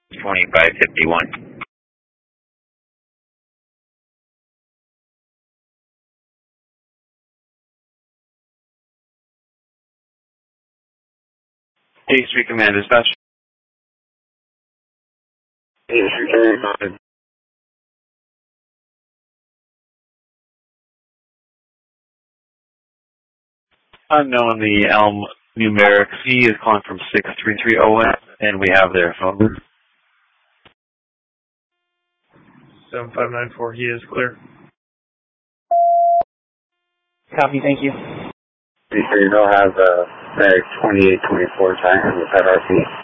2551. State Street Command Dispatch. State Street Command. Unknown, the Elm numeric C is calling from 633ON, and we have their phone. 7594, he is clear. Copy, thank you. Be sure you know have medic 2824 time with that RC.